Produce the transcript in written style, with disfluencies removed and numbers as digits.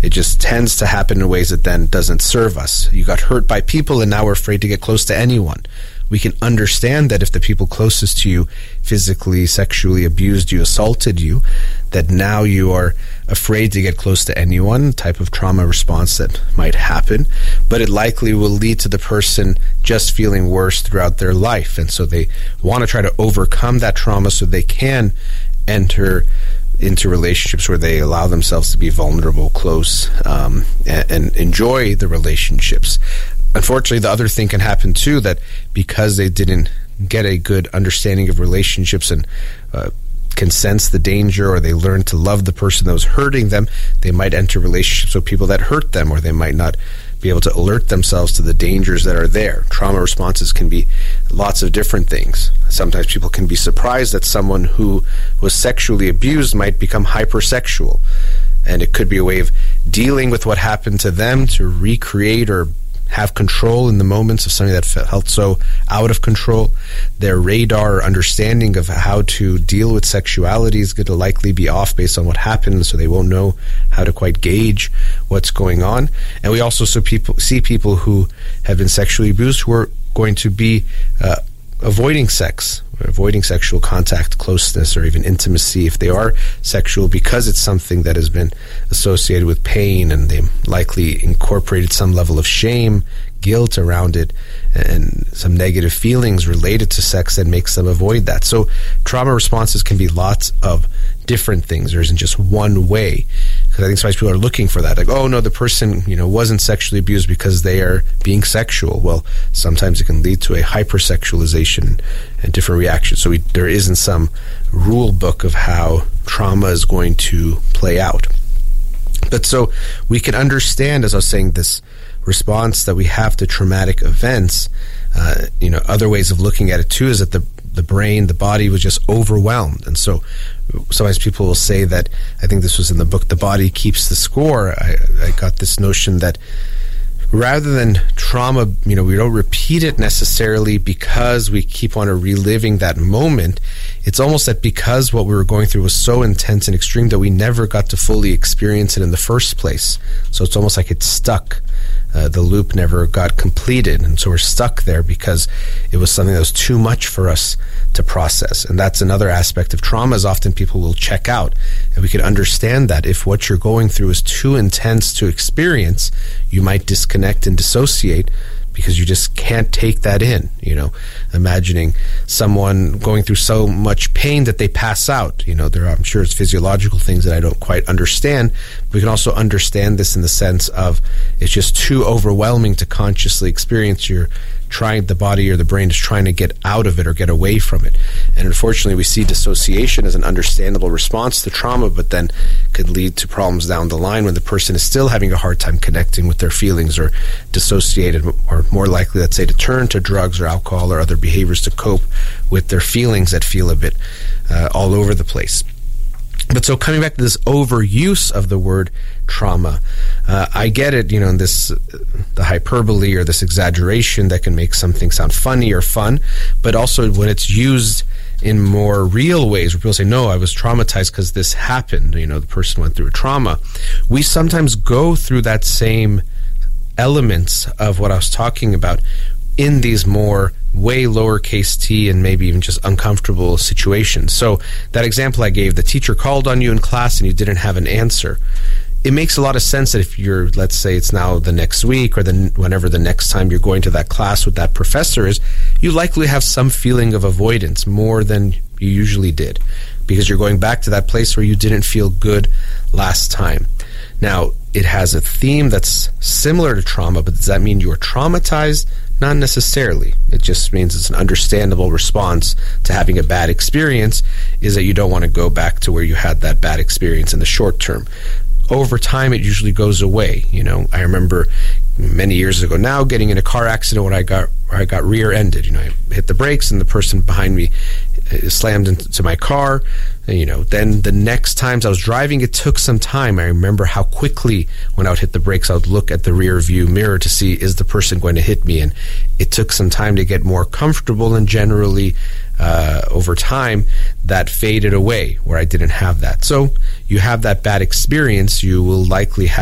It just tends to happen in ways that then doesn't serve us. You got hurt by people, and now we're afraid to get close to anyone. We can understand that if the people closest to you physically, sexually abused you, assaulted you, that now you are afraid to get close to anyone, type of trauma response that might happen, but it likely will lead to the person just feeling worse throughout their life. And so they want to try to overcome that trauma so they can enter into relationships where they allow themselves to be vulnerable, close, and enjoy the relationships. Unfortunately, the other thing can happen too, that because they didn't get a good understanding of relationships and can sense the danger, or they learn to love the person that was hurting them, they might enter relationships with people that hurt them, or they might not be able to alert themselves to the dangers that are there. Trauma responses can be lots of different things. Sometimes people can be surprised that someone who was sexually abused might become hypersexual, and it could be a way of dealing with what happened to them to recreate or have control in the moments of something that felt so out of control. Their radar or understanding of how to deal with sexuality is going to likely be off based on what happened, so they won't know how to quite gauge what's going on. And we also see people who have been sexually abused who are going to be avoiding sex, or avoiding sexual contact, closeness, or even intimacy if they are sexual, because it's something that has been associated with pain, and they likely incorporated some level of shame, guilt around it, and some negative feelings related to sex that makes them avoid that. So trauma responses can be lots of different things. There isn't just one way. Because I think sometimes people are looking for that. Like, oh, no, the person, wasn't sexually abused because they are being sexual. Well, sometimes it can lead to a hypersexualization and different reactions. So there isn't some rule book of how trauma is going to play out. But so we can understand, as I was saying, this response that we have to traumatic events. Other ways of looking at it too is that the brain, the body was just overwhelmed. And so sometimes people will say that, I think this was in the book, The Body Keeps the Score. I got this notion that rather than trauma, we don't repeat it necessarily because we keep on reliving that moment. It's almost that because what we were going through was so intense and extreme that we never got to fully experience it in the first place. So it's almost like it's stuck. The loop never got completed, and so we're stuck there because it was something that was too much for us to process. And that's another aspect of trauma, is often people will check out, and we can understand that if what you're going through is too intense to experience, you might disconnect and dissociate because you just can't take that in. Imagining someone going through so much pain that they pass out. I'm sure it's physiological things that I don't quite understand. But we can also understand this in the sense of it's just too overwhelming to consciously experience. The body or the brain is trying to get out of it or get away from it. And unfortunately, we see dissociation as an understandable response to trauma, but then could lead to problems down the line when the person is still having a hard time connecting with their feelings, or dissociated, or more likely, let's say, to turn to drugs or alcohol or other behaviors to cope with their feelings that feel a bit all over the place. But so coming back to this overuse of the word trauma, I get it, in the hyperbole or this exaggeration that can make something sound funny or fun, but also when it's used in more real ways, where people say, no, I was traumatized because this happened, the person went through a trauma. We sometimes go through that same elements of what I was talking about in these more way lowercase t and maybe even just uncomfortable situations. So that example I gave, the teacher called on you in class and you didn't have an answer. It makes a lot of sense that if you're, let's say it's now the next week or whenever the next time you're going to that class with that professor is, you likely have some feeling of avoidance more than you usually did, because you're going back to that place where you didn't feel good last time. Now, it has a theme that's similar to trauma, but does that mean you were traumatized? Not necessarily. It just means it's an understandable response to having a bad experience, is that you don't want to go back to where you had that bad experience in the short term. Over time, it usually goes away. I remember many years ago now getting in a car accident where I got rear-ended. I hit the brakes and the person behind me slammed into my car. Then the next times I was driving, it took some time. I remember how quickly when I would hit the brakes, I would look at the rear view mirror to see, is the person going to hit me? And it took some time to get more comfortable, and generally over time that faded away where I didn't have that. So you have that bad experience, you will likely have